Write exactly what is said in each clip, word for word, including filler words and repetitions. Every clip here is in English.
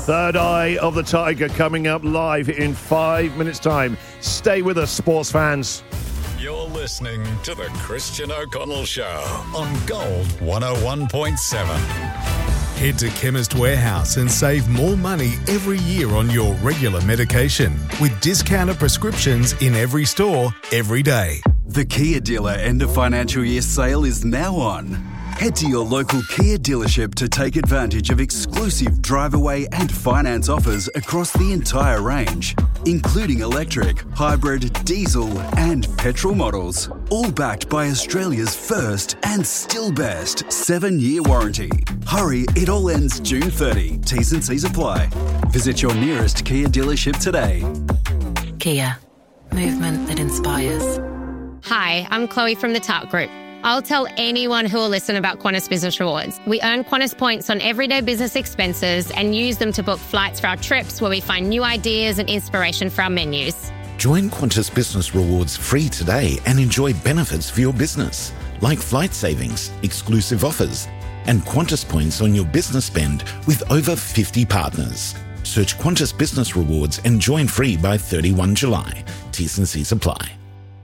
Third Eye of the Tiger coming up live in five minutes' time. Stay with us, sports fans. You're listening to the Christian O'Connell Show on Gold one oh one point seven. Head to Chemist Warehouse and save more money every year on your regular medication with discounted prescriptions in every store, every day. The Kia dealer end of financial year sale is now on. Head to your local Kia dealership to take advantage of exclusive drive away and finance offers across the entire range, including electric, hybrid, diesel and petrol models. All backed by Australia's first and still best seven-year warranty. Hurry, it all ends June thirtieth. T's and C's apply. Visit your nearest Kia dealership today. Kia. Movement that inspires. Hi, I'm Chloe from the Tart Group. I'll tell anyone who will listen about Qantas Business Rewards. We earn Qantas points on everyday business expenses and use them to book flights for our trips where we find new ideas and inspiration for our menus. Join Qantas Business Rewards free today and enjoy benefits for your business, like flight savings, exclusive offers, and Qantas points on your business spend with over fifty partners. Search Qantas Business Rewards and join free by thirty-first of July. T's and C's apply.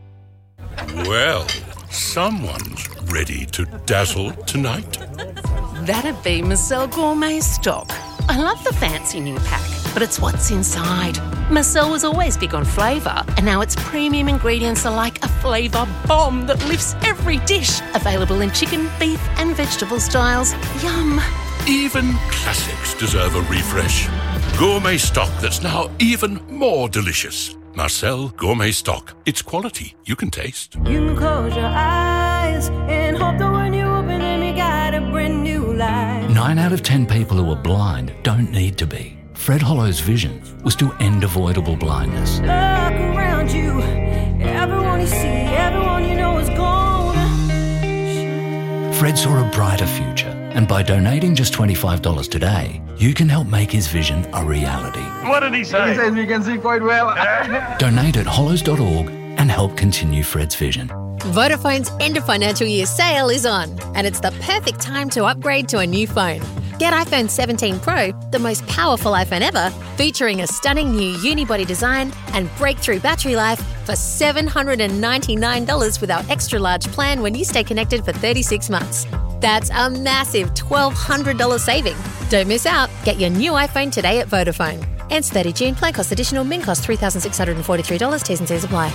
Well, someone's ready to dazzle tonight. That'd be Marcel Gourmet Stock. I love the fancy new pack, but it's what's inside. Marcel was always big on flavour, and now its premium ingredients are like a flavour bomb that lifts every dish. Available in chicken, beef and vegetable styles. Yum. Even classics deserve a refresh. Gourmet Stock that's now even more delicious. Marcel Gourmet Stock. It's quality you can taste. You can close your eyes and hope that when you open them you got a brand new life. Nine out of ten people who are blind don't need to be. Fred Hollow's vision was to end avoidable blindness. Look around you. Everyone you see, everyone you know is gone. Fred saw a brighter future, and by donating just twenty-five dollars today, you can help make his vision a reality. What did he say? He says we can see quite well. Donate at hollows dot org and help continue Fred's vision. Vodafone's end of financial year sale is on, and it's the perfect time to upgrade to a new phone. Get iPhone seventeen Pro, the most powerful iPhone ever, featuring a stunning new unibody design and breakthrough battery life for seven hundred ninety-nine dollars with our extra large plan when you stay connected for thirty-six months. That's a massive twelve hundred dollars saving. Don't miss out. Get your new iPhone today at Vodafone. Ends thirtieth of June. Plan cost additional. Min cost three thousand six hundred forty-three dollars. T's and C's apply.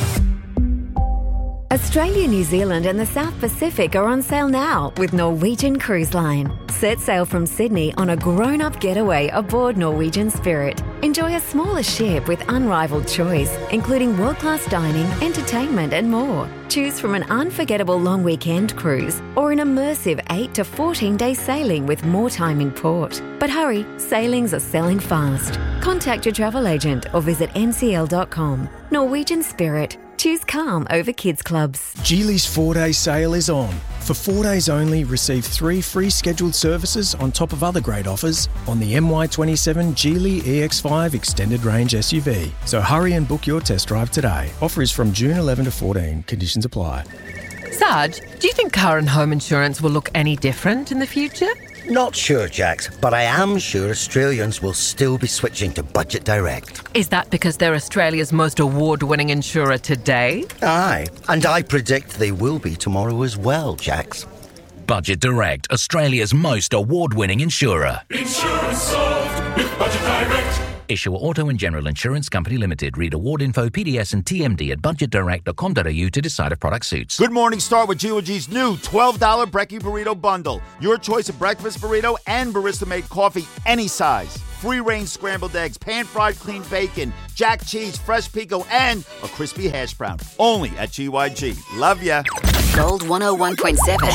Australia, New Zealand and the South Pacific are on sale now with Norwegian Cruise Line. Set sail from Sydney on a grown-up getaway aboard Norwegian Spirit. Enjoy a smaller ship with unrivaled choice, including world-class dining, entertainment and more. Choose from an unforgettable long weekend cruise or an immersive eight to fourteen day sailing with more time in port. But hurry, sailings are selling fast. Contact your travel agent or visit n c l dot com. Norwegian Spirit. Choose calm over kids clubs. Geely's four-day sale is on. For four days only, receive three free scheduled services on top of other great offers on the M Y twenty-seven Geely E X five Extended Range S U V. So hurry and book your test drive today. Offer is from June eleventh to fourteenth. Conditions apply. Sarge, do you think car and home insurance will look any different in the future? Not sure, Jax, but I am sure Australians will still be switching to Budget Direct. Is that because they're Australia's most award-winning insurer today? Aye, and I predict they will be tomorrow as well, Jax. Budget Direct, Australia's most award-winning insurer. Insurance solved with Budget Direct. Issuer Auto and General Insurance Company Limited. Read award info, P D S and T M D at budget direct dot com dot a u to decide if product suits. Good morning, start with G O G's new twelve dollars Brekkie Burrito Bundle. Your choice of breakfast burrito and barista-made coffee, any size. Free-range scrambled eggs, pan-fried clean bacon, jack cheese, fresh pico, and a crispy hash brown. Only at G Y G. Love ya. Gold one oh one point seven.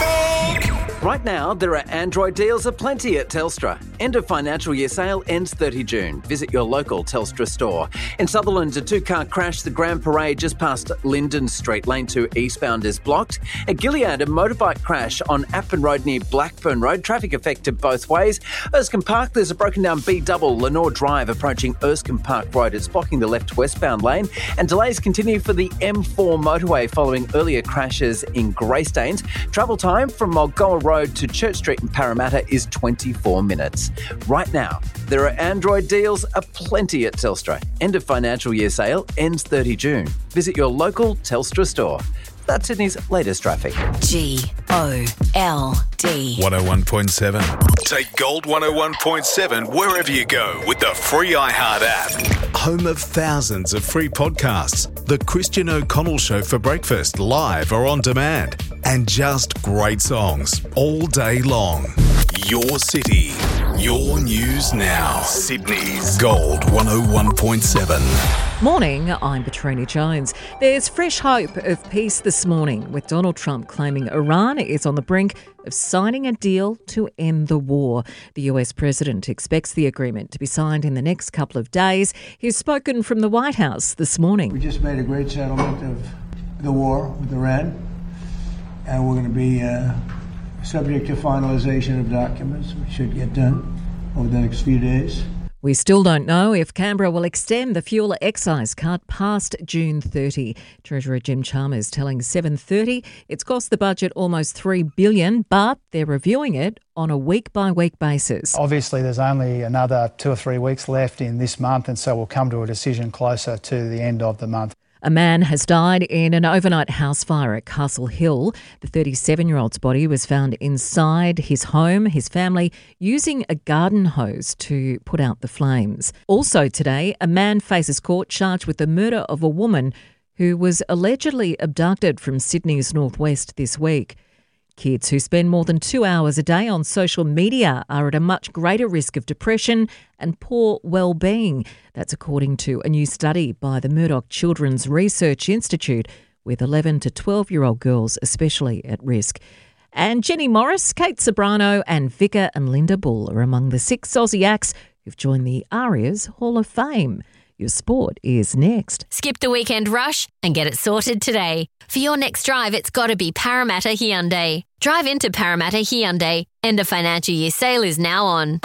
Right now, there are Android deals aplenty at Telstra. End of financial year sale ends thirtieth of June. Visit your local Telstra store. In Sutherland, a two-car crash, the Grand Parade just past Linden Street. Lane two eastbound is blocked. At Gilead, a motorbike crash on Appin Road near Blackburn Road. Traffic affected both ways. Erskine Park, there's a broken down B-double Lenore Drive approaching Erskine Park Road. It's blocking the left westbound lane. And delays continue for the M four motorway following earlier crashes in Greystanes. Travel time from Mulgoa Road to Church Street in Parramatta is twenty-four minutes. Right now, there are Android deals aplenty at Telstra. End of financial year sale ends thirty June. Visit your local Telstra store. That's Sydney's latest traffic. G O L D. one oh one point seven. Take Gold one oh one point seven wherever you go with the free iHeart app. Home of thousands of free podcasts. The Christian O'Connell Show for breakfast, live or on demand. And just great songs all day long. Your city. Your news now. Sydney's Gold one oh one point seven. Morning, I'm Petrina Jones. There's fresh hope of peace this morning, with Donald Trump claiming Iran is on the brink of signing a deal to end the war. The U S president expects the agreement to be signed in the next couple of days. He's spoken from the White House this morning. We just made a great settlement of the war with Iran, and we're going to be uh, subject to finalization of documents, which should get done over the next few days. We still don't know if Canberra will extend the fuel excise cut past June thirtieth. Treasurer Jim Chalmers telling seven thirty it's cost the budget almost three billion dollars, but they're reviewing it on a week-by-week basis. Obviously, there's only another two or three weeks left in this month, and so we'll come to a decision closer to the end of the month. A man has died in an overnight house fire at Castle Hill. The thirty-seven-year-old's body was found inside his home, his family using a garden hose to put out the flames. Also today, a man faces court charged with the murder of a woman who was allegedly abducted from Sydney's northwest this week. Kids who spend more than two hours a day on social media are at a much greater risk of depression and poor well-being. That's according to a new study by the Murdoch Children's Research Institute, with eleven to twelve-year-old girls especially at risk. And Jenny Morris, Kate Sobrano and Vicar and Linda Bull are among the six Aussie acts who've joined the ARIA's Hall of Fame. Your sport is next. Skip the weekend rush and get it sorted today. For your next drive, it's got to be Parramatta Hyundai. Drive into Parramatta Hyundai. End of financial year sale is now on.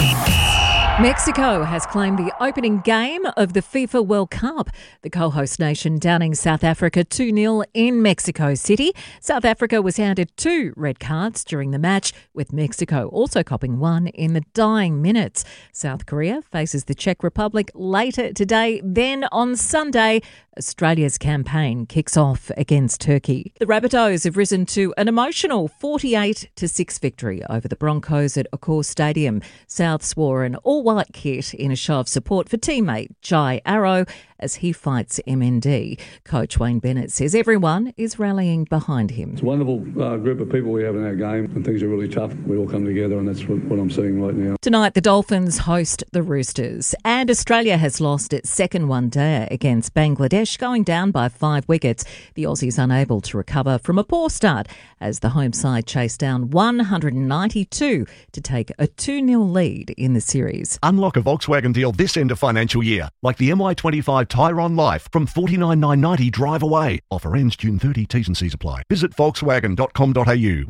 Mexico has claimed the opening game of the FIFA World Cup. The co-host nation downing South Africa two nil in Mexico City. South Africa was handed two red cards during the match, with Mexico also copping one in the dying minutes. South Korea faces the Czech Republic later today. Then on Sunday, Australia's campaign kicks off against Turkey. The Rabbitohs have risen to an emotional forty-eight to six victory over the Broncos at Accor Stadium. Souths wore an all-white kit in a show of support for teammate Jai Arrow as he fights M N D. Coach Wayne Bennett says everyone is rallying behind him. It's a wonderful uh, group of people we have in our game. When things are really tough, we all come together, and that's what, what I'm seeing right now. Tonight, the Dolphins host the Roosters, and Australia has lost its second one-day against Bangladesh, going down by five wickets. The Aussies unable to recover from a poor start as the home side chased down one hundred ninety-two to take a two nil lead in the series. Unlock a Volkswagen deal this end of financial year, like the M Y twenty-five Tyron Life from forty-nine thousand nine hundred ninety drive away. Offer ends June thirtieth, T's and C's apply. Visit volkswagen dot com dot a u.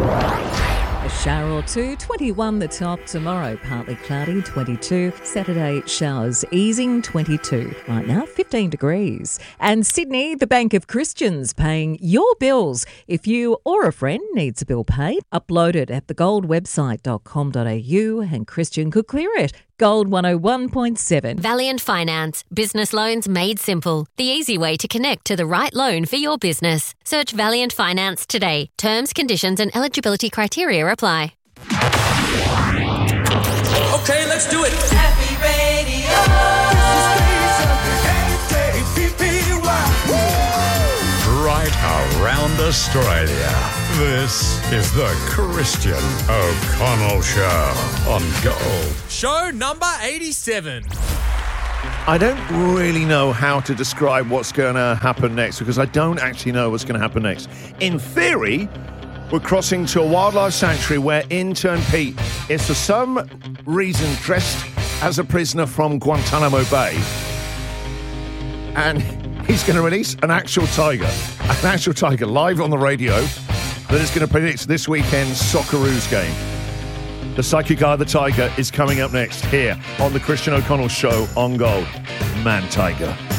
A shower or two, twenty-one the top. Tomorrow, partly cloudy, twenty-two. Saturday, showers easing, twenty-two. Right now, fifteen degrees. And Sydney, the Bank of Christians, paying your bills. If you or a friend needs a bill paid, upload it at the gold website dot com dot a u and Christian could clear it. Gold one oh one point seven. Valiant Finance. Business loans made simple. The easy way to connect to the right loan for your business. Search Valiant Finance today. Terms, conditions and eligibility criteria apply. Okay, let's do it. Happy Radio. Right around Australia. This is the Christian O'Connell Show on Gold. Show number eighty-seven. I don't really know how to describe what's going to happen next because I don't actually know what's going to happen next. In theory, we're crossing to a wildlife sanctuary where intern Pete is for some reason dressed as a prisoner from Guantanamo Bay. And he's going to release an actual tiger, an actual tiger live on the radio that is going to predict this weekend's Socceroos game. The Psychic Eye of the Tiger is coming up next here on the Christian O'Connell Show on Gold. Man Tiger.